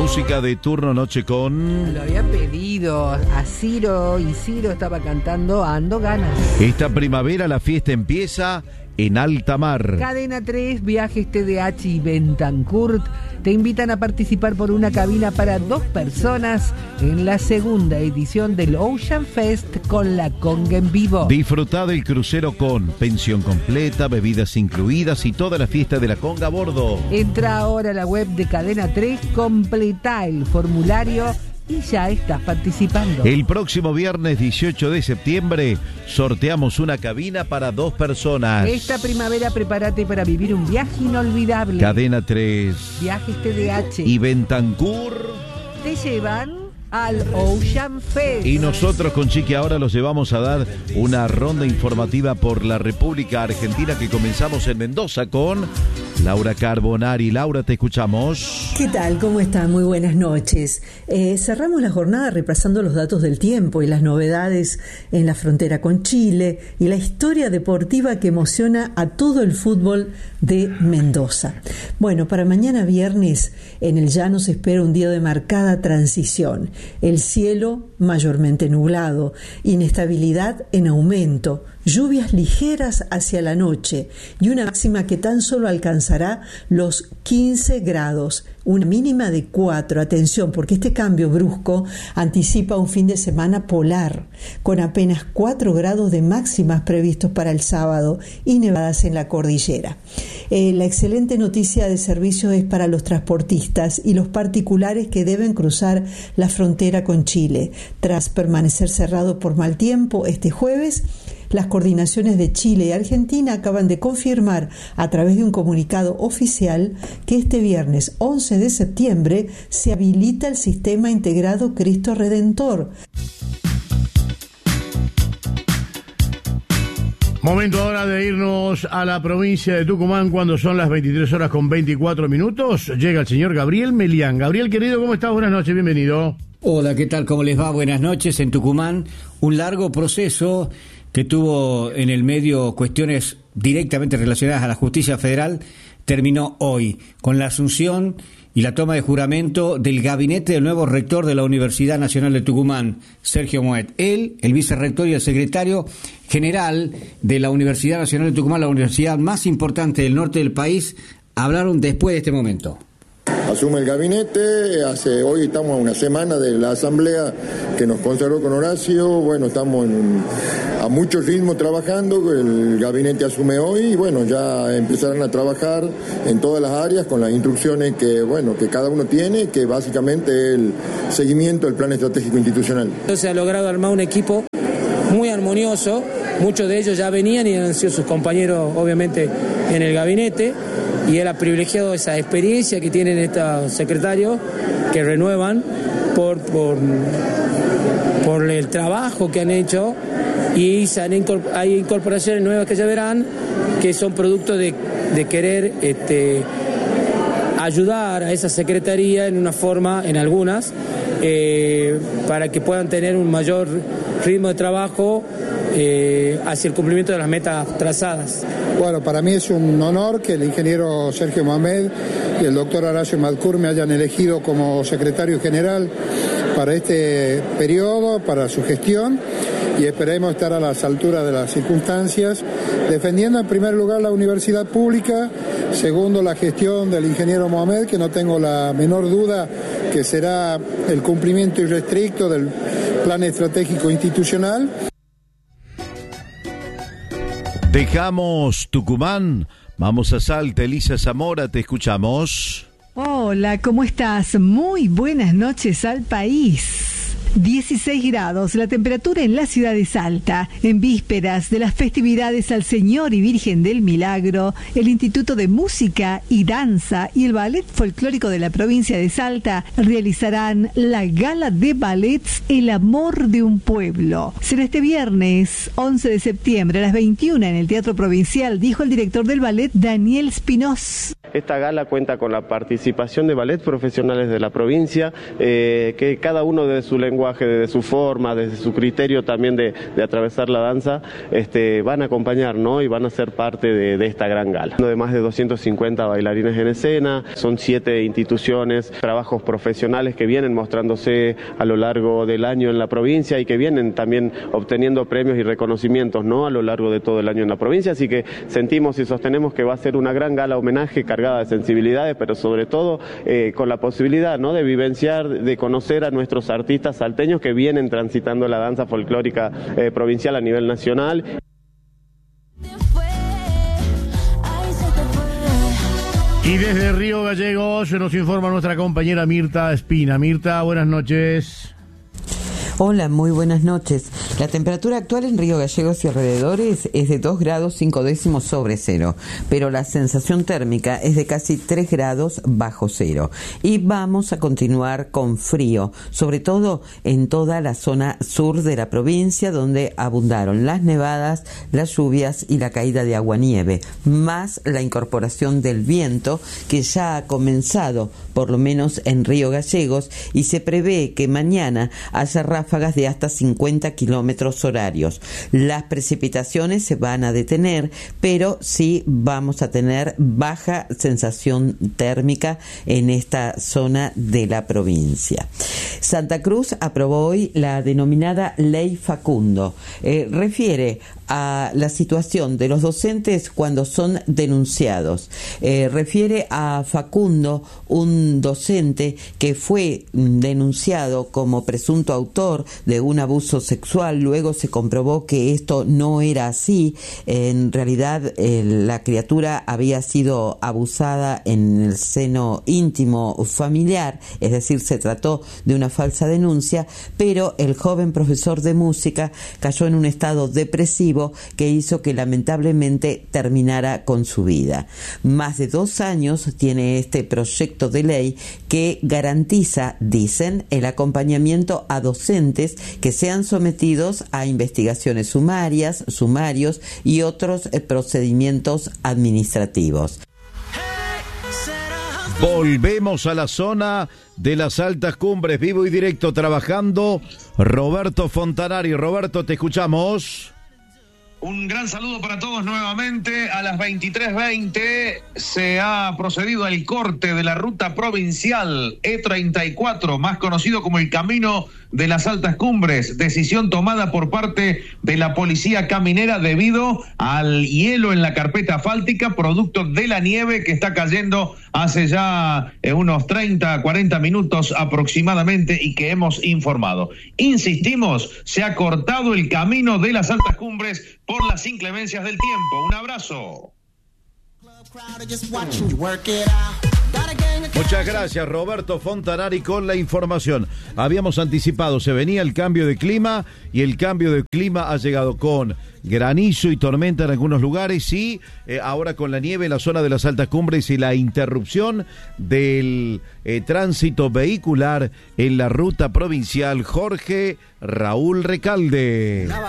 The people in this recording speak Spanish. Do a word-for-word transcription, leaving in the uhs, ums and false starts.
música de turno noche con... Lo había pedido a Ciro y Ciro estaba cantando Ando Ganas. Esta primavera la fiesta empieza en alta mar. Cadena tres, Viajes T D H y Bentancurt te invitan a participar por una cabina para dos personas en la segunda edición del Ocean Fest con la conga en vivo. Disfrutá del crucero con pensión completa, bebidas incluidas y toda la fiesta de la conga a bordo. Entra ahora a la web de Cadena tres, completa el formulario y ya estás participando. El próximo viernes dieciocho de septiembre sorteamos una cabina para dos personas. Esta primavera prepárate para vivir un viaje inolvidable. Cadena tres, Viajes T D H y Bentancur te llevan al Ocean Fest. Y nosotros con Chiqui ahora los llevamos a dar una ronda informativa por la República Argentina que comenzamos en Mendoza con Laura Carbonari. Laura, te escuchamos. ¿Qué tal? ¿Cómo están? Muy buenas noches. Eh, cerramos la jornada repasando los datos del tiempo y las novedades en la frontera con Chile y la historia deportiva que emociona a todo el fútbol de Mendoza. Bueno, para mañana viernes en el llano se espera un día de marcada transición. El cielo mayormente nublado, inestabilidad en aumento, lluvias ligeras hacia la noche y una máxima que tan solo alcanzará los quince grados, una mínima de cuatro. Atención, porque este cambio brusco anticipa un fin de semana polar, con apenas cuatro grados de máximas previstos para el sábado y nevadas en la cordillera. Eh, la excelente noticia de servicio es para los transportistas y los particulares que deben cruzar la frontera con Chile. Tras permanecer cerrado por mal tiempo este jueves, las coordinaciones de Chile y Argentina acaban de confirmar a través de un comunicado oficial que este viernes once de septiembre se habilita el sistema integrado Cristo Redentor. Momento ahora de irnos a la provincia de Tucumán cuando son las veintitrés horas con veinticuatro minutos. Llega el señor Gabriel Melián. Gabriel, querido, ¿cómo estás? Buenas noches, bienvenido. Hola, ¿qué tal? ¿Cómo les va? Buenas noches. En Tucumán, un largo proceso que tuvo en el medio cuestiones directamente relacionadas a la justicia federal, terminó hoy con la asunción y la toma de juramento del gabinete del nuevo rector de la Universidad Nacional de Tucumán, Sergio Moet. Él, el vicerrector y el secretario general de la Universidad Nacional de Tucumán, la universidad más importante del norte del país, hablaron después de este momento. Asume el gabinete, hace hoy estamos a una semana de la asamblea que nos consagró con Horacio, bueno, estamos en, a mucho ritmo trabajando, el gabinete asume hoy y bueno, ya empezarán a trabajar en todas las áreas con las instrucciones que, bueno, que cada uno tiene, que básicamente es el seguimiento del plan estratégico institucional. Se ha logrado armar un equipo muy armonioso, muchos de ellos ya venían y han sido sus compañeros obviamente en el gabinete, y él ha privilegiado esa experiencia que tienen estos secretarios que renuevan por, por, por el trabajo que han hecho, y se han incorpor- hay incorporaciones nuevas que ya verán que son producto de, de querer este, ayudar a esa secretaría en una forma, en algunas, eh, para que puedan tener un mayor ritmo de trabajo eh, hacia el cumplimiento de las metas trazadas. Bueno, para mí es un honor que el ingeniero Sergio Mohamed y el doctor Horacio Madcur me hayan elegido como secretario general para este periodo, para su gestión, y esperemos estar a las alturas de las circunstancias, defendiendo en primer lugar la universidad pública, segundo la gestión del ingeniero Mohamed, que no tengo la menor duda que será el cumplimiento irrestricto del plan estratégico institucional. Dejamos Tucumán, vamos a Salta. Elisa Zamora, te escuchamos. Hola, ¿cómo estás? Muy buenas noches al país. dieciséis grados la temperatura en la ciudad de Salta. En vísperas de las festividades al Señor y Virgen del Milagro, el Instituto de Música y Danza y el Ballet Folclórico de la provincia de Salta realizarán la Gala de Ballets El Amor de un Pueblo. Será este viernes once de septiembre a las veintiuna en el Teatro Provincial, dijo el director del ballet Daniel Spinós. Esta gala cuenta con la participación de ballet profesionales de la provincia, eh, que cada uno desde su lenguaje, desde su forma, desde su criterio también de, de atravesar la danza, este, van a acompañar, ¿no? Y van a ser parte de, de esta gran gala. De más de doscientos cincuenta bailarines en escena, son siete instituciones, trabajos profesionales que vienen mostrándose a lo largo del año en la provincia y que vienen también obteniendo premios y reconocimientos, ¿no? A lo largo de todo el año en la provincia, así que sentimos y sostenemos que va a ser una gran gala homenaje cargada de sensibilidades, pero sobre todo eh, con la posibilidad, ¿no? De vivenciar, de conocer a nuestros artistas salteños que vienen transitando la danza folclórica eh, provincial a nivel nacional. Y desde Río Gallegos nos informa nuestra compañera Mirta Espina. Mirta, buenas noches. Hola, muy buenas noches. La temperatura actual en Río Gallegos y alrededores es de dos grados cinco décimos sobre cero, pero la sensación térmica es de casi tres grados bajo cero. Y vamos a continuar con frío, sobre todo en toda la zona sur de la provincia, donde abundaron las nevadas, las lluvias y la caída de aguanieve, más la incorporación del viento que ya ha comenzado, por lo menos en Río Gallegos, y se prevé que mañana haya ráfagas de hasta cincuenta kilómetros horarios. Las precipitaciones se van a detener, pero sí vamos a tener baja sensación térmica en esta zona de la provincia. Santa Cruz aprobó hoy la denominada Ley Facundo. Eh, refiere a la situación de los docentes cuando son denunciados. Eh, refiere a Facundo, un docente que fue denunciado como presunto autor de un abuso sexual. Luego se comprobó que esto no era así. En realidad, eh, la criatura había sido abusada en el seno íntimo familiar, es decir, se trató de una falsa denuncia, pero el joven profesor de música cayó en un estado depresivo que hizo que lamentablemente terminara con su vida. Más de dos años tiene este proyecto de ley que garantiza, dicen, el acompañamiento a docentes que sean sometidos a investigaciones sumarias, sumarios y otros eh, procedimientos administrativos. Volvemos a la zona de las altas cumbres, vivo y directo, trabajando Roberto Fontanari. Roberto, te escuchamos. Un gran saludo para todos nuevamente. A las veintitrés veinte se ha procedido al corte de la ruta provincial E treinta y cuatro, más conocido como el Camino de las Altas Cumbres. Decisión tomada por parte de la policía caminera debido al hielo en la carpeta asfáltica, producto de la nieve que está cayendo hace ya eh, unos treinta, cuarenta minutos aproximadamente y que hemos informado. Insistimos, se ha cortado el Camino de las Altas Cumbres por las inclemencias del tiempo. Un abrazo. Muchas gracias, Roberto Fontanari, con la información. Habíamos anticipado, se venía el cambio de clima y el cambio de clima ha llegado con granizo y tormenta en algunos lugares y eh, ahora con la nieve en la zona de las altas cumbres y la interrupción del eh, tránsito vehicular en la ruta provincial Jorge Raúl Recalde.